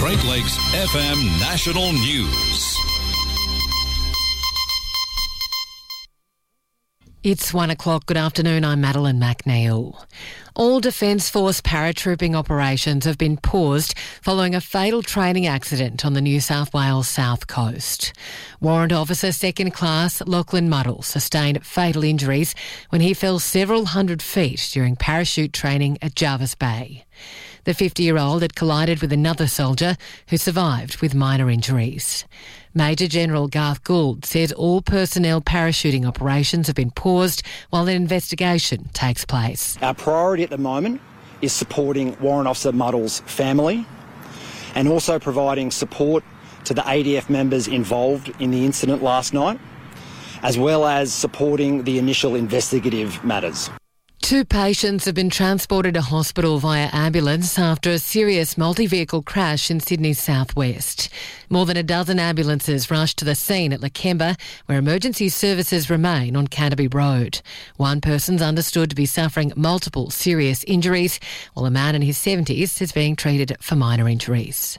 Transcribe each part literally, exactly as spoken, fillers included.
Great Lakes F M National News. It's one o'clock. Good afternoon. I'm Madeline McNeil. All Defence Force paratrooping operations have been paused following a fatal training accident on the New South Wales south coast. Warrant Officer Second Class Lachlan Muddle sustained fatal injuries when he fell several hundred feet during parachute training at Jarvis Bay. The fifty-year-old had collided with another soldier who survived with minor injuries. Major General Garth Gould says all personnel parachuting operations have been paused while an investigation takes place. Our priority at the moment is supporting Warrant Officer Muddle's family and also providing support to the A D F members involved in the incident last night, as well as supporting the initial investigative matters. Two patients have been transported to hospital via ambulance after a serious multi-vehicle crash in Sydney's southwest. More than a dozen ambulances rushed to the scene at Lakemba, where emergency services remain on Canterbury Road. One person's understood to be suffering multiple serious injuries, while a man in his seventies is being treated for minor injuries.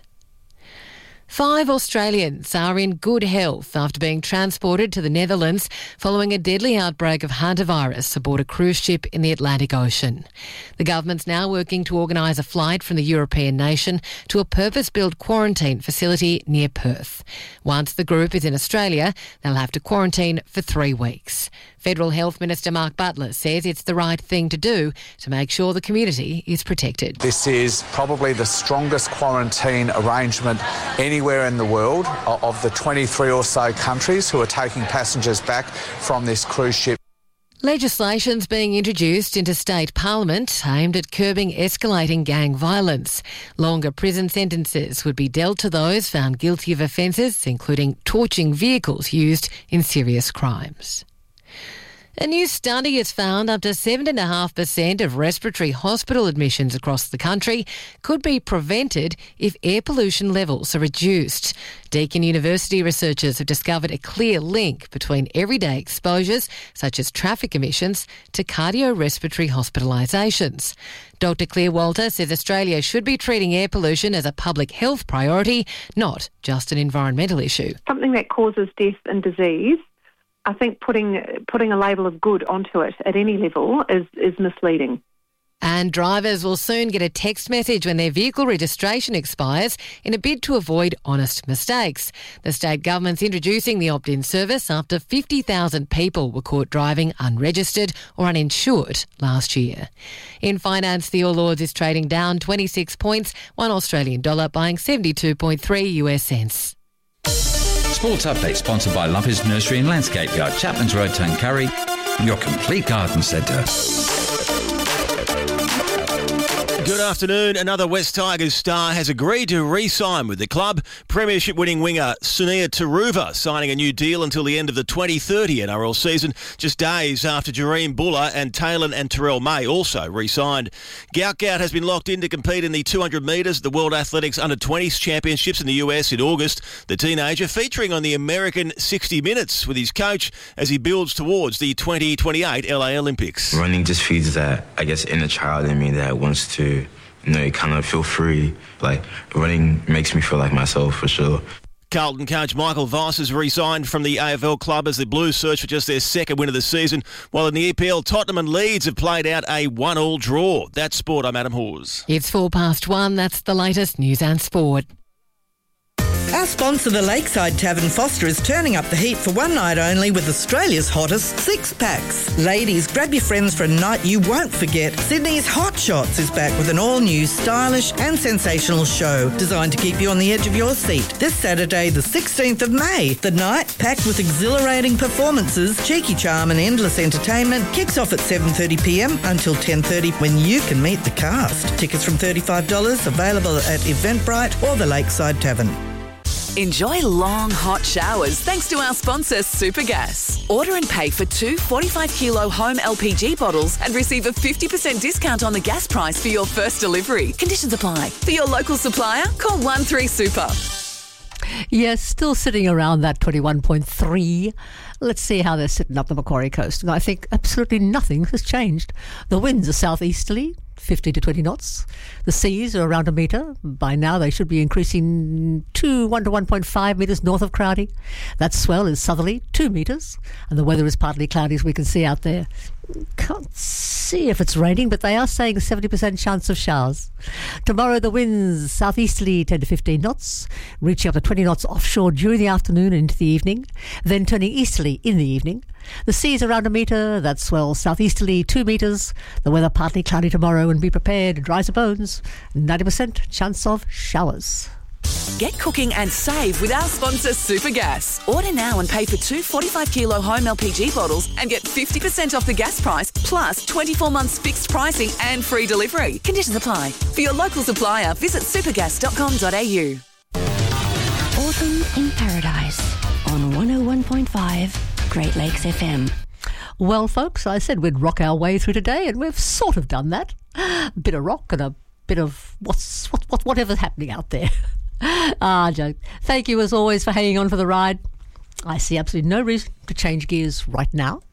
Five Australians are in good health after being transported to the Netherlands following a deadly outbreak of hantavirus aboard a cruise ship in the Atlantic Ocean. The government's now working to organise a flight from the European nation to a purpose-built quarantine facility near Perth. Once the group is in Australia, they'll have to quarantine for three weeks. Federal Health Minister Mark Butler says it's the right thing to do to make sure the community is protected. This is probably the strongest quarantine arrangement anywhere in the world of the twenty-three or so countries who are taking passengers back from this cruise ship. Legislation's being introduced into state parliament aimed at curbing escalating gang violence. Longer prison sentences would be dealt to those found guilty of offences, including torching vehicles used in serious crimes. A new study has found up to seven point five percent of respiratory hospital admissions across the country could be prevented if air pollution levels are reduced. Deakin University researchers have discovered a clear link between everyday exposures, such as traffic emissions, to cardiorespiratory hospitalisations. Doctor Claire Walter says Australia should be treating air pollution as a public health priority, not just an environmental issue. Something that causes death and disease, I think putting putting a label of good onto it at any level is, is misleading. And drivers will soon get a text message when their vehicle registration expires in a bid to avoid honest mistakes. The state government's introducing the opt-in service after fifty thousand people were caught driving unregistered or uninsured last year. In finance, the All Ords is trading down twenty-six points, one Australian dollar buying seventy-two point three US cents. Sports Update sponsored by Lumpers Nursery and Landscape Yard, Chapman's Road, Tuncurry, your complete garden centre. Good afternoon. Another West Tigers star has agreed to re-sign with the club. Premiership-winning winger Sunia Taruva signing a new deal until the end of the twenty thirty N R L season, just days after Jareen Buller and Taylor and Terrell May also re-signed. Gout Gout has been locked in to compete in the two hundred metres at the World Athletics Under twenties Championships in the U S in August. The teenager featuring on the American sixty minutes with his coach as he builds towards the twenty twenty-eight L A Olympics. Running just feeds that, I guess, inner child in me that wants to, you know, kind of feel free. Like, running makes me feel like myself, for sure. Carlton coach Michael Voss has re-signed from the A F L club as the Blues search for just their second win of the season, while in the E P L, Tottenham and Leeds have played out a one-all draw. That's sport. I'm Adam Hawes. It's four past one. That's the latest news and sport. Our sponsor, the Lakeside Tavern Foster, is turning up the heat for one night only with Australia's hottest six-packs. Ladies, grab your friends for a night you won't forget. Sydney's Hot Shots is back with an all-new, stylish and sensational show designed to keep you on the edge of your seat. This Saturday, the sixteenth of May. The night, packed with exhilarating performances, cheeky charm and endless entertainment, kicks off at seven thirty p m until ten thirty when you can meet the cast. Tickets from thirty-five dollars, available at Eventbrite or the Lakeside Tavern. Enjoy long, hot showers thanks to our sponsor, Supergas. Order and pay for two forty-five kilo home L P G bottles and receive a fifty percent discount on the gas price for your first delivery. Conditions apply. For your local supplier, call one three super. Yes, still sitting around that twenty-one point three. Let's see how they're sitting up the Macquarie coast. And I think absolutely nothing has changed. The winds are southeasterly, fifteen to twenty knots. The seas are around a metre. By now they should be increasing to one to one point five metres north of Crowdy. That swell is southerly, two metres, and the weather is partly cloudy as we can see out there. Can't see if it's raining, but they are saying a seventy percent chance of showers. Tomorrow the winds southeasterly ten to fifteen knots, reaching up to twenty knots offshore during the afternoon and into the evening, then turning easterly in the evening. The seas around a metre, that swell southeasterly two metres. The weather partly cloudy tomorrow, and be prepared, dry as a bones, ninety percent chance of showers. Get cooking and save with our sponsor Supergas. Order now and pay for two forty-five kilo home L P G bottles and get fifty percent off the gas price plus twenty-four months fixed pricing and free delivery. Conditions apply. For your local supplier, visit supergas dot com dot a u. Autumn in Paradise on one oh one point five Great Lakes F M. Well, folks, I said we'd rock our way through today, and we've sort of done that. A bit of rock and a bit of what's what, what whatever's happening out there. Ah, joke. Thank you as always for hanging on for the ride. I see absolutely no reason to change gears right now.